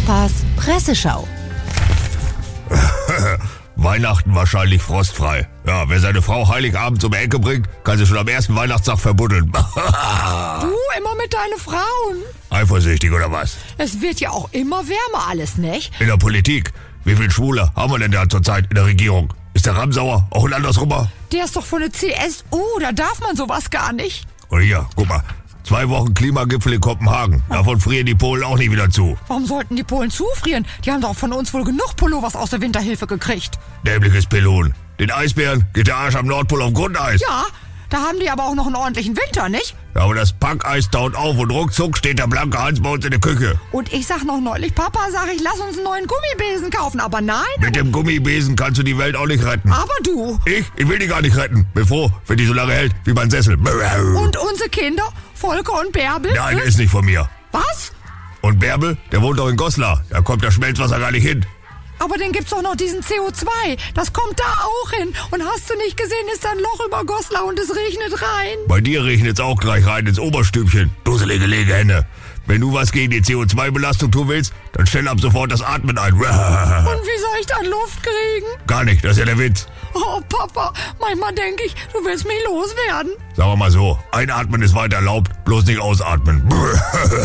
Papas Presseschau. Weihnachten wahrscheinlich frostfrei. Ja, wer seine Frau Heiligabend um die Ecke bringt, kann sie schon am ersten Weihnachtstag verbuddeln. Du, immer mit deinen Frauen. Eifersüchtig oder was? Es wird ja auch immer wärmer alles, nicht? In der Politik. Wie viel Schwule haben wir denn da zurzeit in der Regierung? Ist der Ramsauer auch ein andersrummer? Der ist doch von der CSU, da darf man sowas gar nicht. Und hier, guck mal. 2 Wochen Klimagipfel in Kopenhagen. Davon frieren die Polen auch nicht wieder zu. Warum sollten die Polen zufrieren? Die haben doch von uns wohl genug Pullovers aus der Winterhilfe gekriegt. Dämliches Pelon. Den Eisbären geht der Arsch am Nordpol auf Grundeis. Ja, da haben die aber auch noch einen ordentlichen Winter, nicht? Ja, aber das Packeis taut auf und ruckzuck steht der blanke Hans bei uns in der Küche. Und ich sag noch neulich, Papa, sag ich, lass uns einen neuen Gummibesen kaufen, aber nein. Mit dem Gummibesen kannst du die Welt auch nicht retten. Aber du. Ich will die gar nicht retten. Bin froh, wenn die so lange hält wie mein Sessel. Und unsere Kinder, Volker und Bärbel? Der eine ist nicht von mir. Was? Und Bärbel, der wohnt doch in Goslar. Da kommt das Schmelzwasser gar nicht hin. Aber dann gibt's doch noch diesen CO2. Das kommt da auch hin. Und hast du nicht gesehen, ist da ein Loch über Goslar und es regnet rein. Bei dir regnet's auch gleich rein ins Oberstübchen. Dusselige Legehenne. Wenn du was gegen die CO2-Belastung tun willst, dann stell ab sofort das Atmen ein. Und wie soll ich dann Luft kriegen? Gar nicht, das ist ja der Witz. Oh, Papa, manchmal denke ich, du willst mich loswerden. Sagen wir mal so, einatmen ist weiter erlaubt, bloß nicht ausatmen.